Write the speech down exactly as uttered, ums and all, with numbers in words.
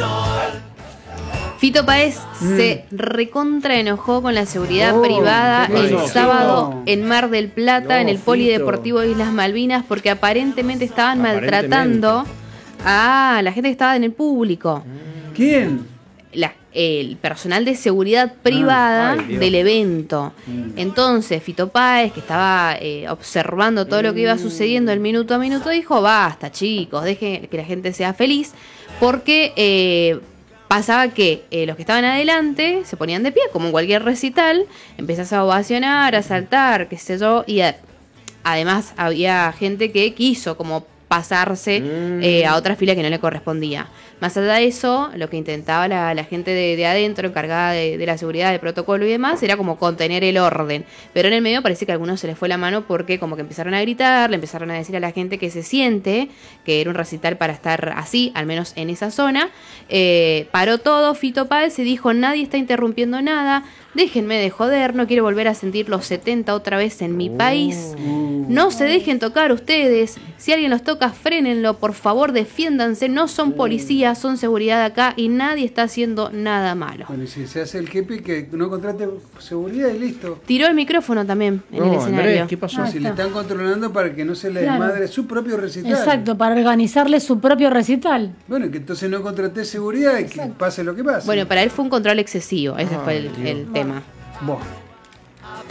Fito Páez mm. se recontra enojó con la seguridad oh, privada el no, sábado no. en Mar del Plata, no, en el Fito. Polideportivo Islas Malvinas, porque aparentemente estaban aparentemente. maltratando a la gente que estaba en el público. ¿Quién? La, el personal de seguridad privada ah, ay, del evento. Mm. Entonces Fito Páez, que estaba eh, observando todo mm. lo que iba sucediendo el minuto a minuto, dijo: basta, chicos, dejen que la gente sea feliz, porque eh, pasaba que eh, los que estaban adelante se ponían de pie, como en cualquier recital, empezás a ovacionar, a saltar, qué sé yo, y a, además había gente que quiso como pasarse mm. eh, a otra fila que no le correspondía. Más allá de eso, lo que intentaba la, la gente de, de adentro, encargada de, de la seguridad, del protocolo y demás, era como contener el orden. Pero en el medio parece que a algunos se les fue la mano porque como que empezaron a gritar, le empezaron a decir a la gente que se siente, que era un recital para estar así, al menos en esa zona. Eh, paró todo, Fito Páez se dijo: nadie está interrumpiendo nada, déjenme de joder, no quiero volver a sentir los setenta otra vez en mi país. No se dejen tocar ustedes, si alguien los toca, frénenlo, por favor, defiéndanse, no son policías, son seguridad acá y nadie está haciendo nada malo. Bueno, y si se hace el jefe que no contrate seguridad y listo. Tiró el micrófono también en no, el escenario. Andrés, ¿qué pasó? Ah, si le están controlando para que no se le claro. desmadre su propio recital. Exacto, para organizarle su propio recital. Bueno, que entonces no contraté seguridad y que pase lo que pase. Bueno, para él fue un control excesivo, ese ah, fue el, el tema. Bueno.